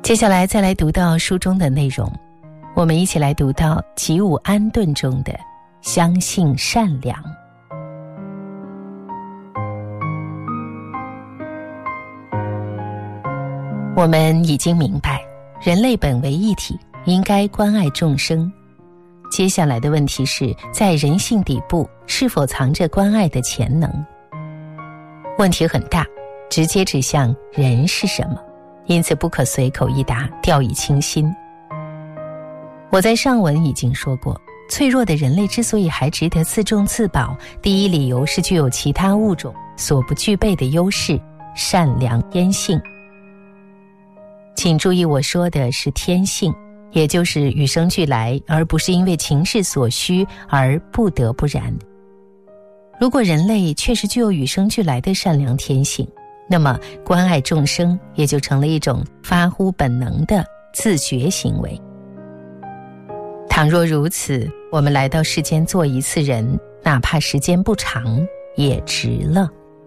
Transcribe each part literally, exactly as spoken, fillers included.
接下来再来读到书中的内容，我们一起来读到《集武安顿》中的相信善良。我们已经明白，人类本为一体，应该关爱众生。接下来的问题是，在人性底部是否藏着关爱的潜能？问题很大，直接指向人是什么，因此不可随口一答，掉以轻心。我在上文已经说过，脆弱的人类之所以还值得自重自保，第一理由是具有其他物种所不具备的优势——善良天性。请注意，我说的是天性，也就是与生俱来，而不是因为情势所需而不得不然。如果人类确实具有与生俱来的善良天性，那么关爱众生也就成了一种发乎本能的自觉行为。倘若如此，我们来到世间做一次人，哪怕时间不长，也值了。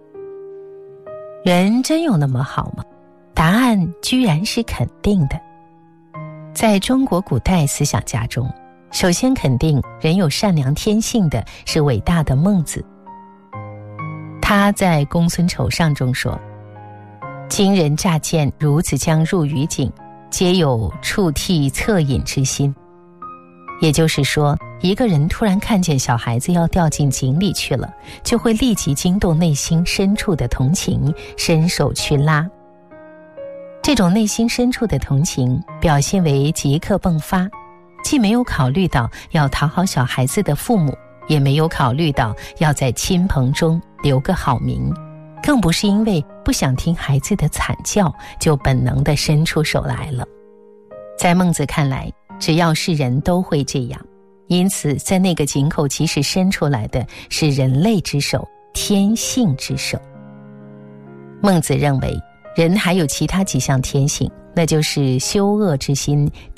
人真有那么好吗？答案居然是肯定的。在中国古代思想家中，首先肯定人有善良天性的是伟大的孟子。他在《公孙丑上》中说：今人乍见孺子将入鱼井，皆有触涕恻隐之心。也就是说，一个人突然看见小孩子要掉进井里去了，就会立即惊动内心深处的同情，伸手去拉。这种内心深处的同情表现为即刻迸发，既没有考虑到要讨好小孩子的父母，也没有考虑到要在亲朋中留个好名，更不是因为不想听孩子的惨叫就本能地伸出手来了。在孟子看来，只要是人都会这样，因此在那个井口即使伸出来的是人类之手，天性之手。孟子认为人还有其他几项天性，那就是羞恶之心、